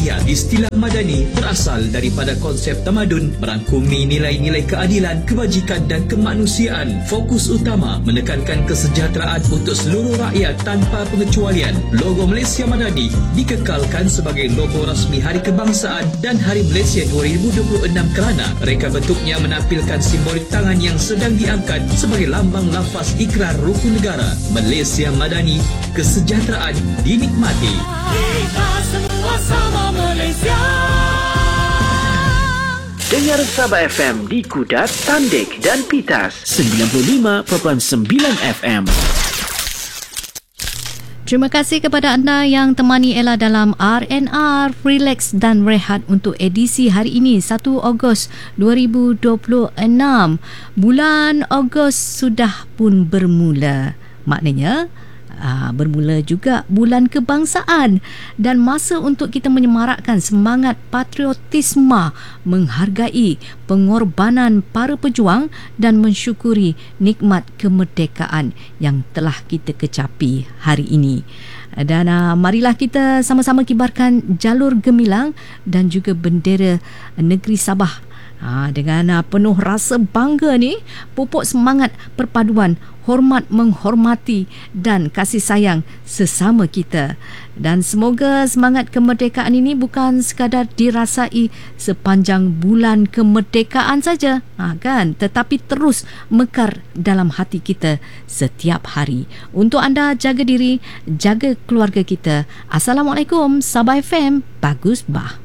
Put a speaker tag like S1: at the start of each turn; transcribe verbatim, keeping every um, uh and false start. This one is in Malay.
S1: rakyat. Istilah madani berasal daripada konsep tamadun, merangkumi nilai-nilai keadilan, kebajikan dan kemanusiaan. Fokus utama menekankan kesejahteraan untuk seluruh rakyat tanpa pengecualian. Logo Malaysia Madani dikekalkan sebagai logo rasmi Hari Kebangsaan dan Hari Malaysia dua ribu dua puluh enam kerana reka bentuknya menampilkan simbolik tangan yang sedang diangkat sebagai lambang lafaz ikrar rukun negara. Malaysia Madani, kesejahteraan dinikmati.
S2: Kita semua sama Malaysia.
S3: Dengar Sabah F M di Kudat, Tandik dan Pitas sembilan puluh lima perpuluhan sembilan F M.
S4: Terima kasih kepada anda yang temani Ella dalam R and R Relax dan Rehat untuk edisi hari ini satu Ogos dua ribu dua puluh enam. Bulan Ogos sudah pun bermula. Maknanya Aa, bermula juga bulan kebangsaan dan masa untuk kita menyemarakkan semangat patriotisme, menghargai pengorbanan para pejuang dan mensyukuri nikmat kemerdekaan yang telah kita kecapi hari ini. Dan aa, marilah kita sama-sama kibarkan jalur gemilang dan juga bendera negeri Sabah. Ha, dengan uh, penuh rasa bangga ni, pupuk semangat perpaduan, hormat menghormati dan kasih sayang sesama kita. Dan semoga semangat kemerdekaan ini bukan sekadar dirasai sepanjang bulan kemerdekaan saja, ha, kan? Tetapi terus mekar dalam hati kita setiap hari. Untuk anda, jaga diri, jaga keluarga kita. Assalamualaikum, Sabah F M, bagus bah.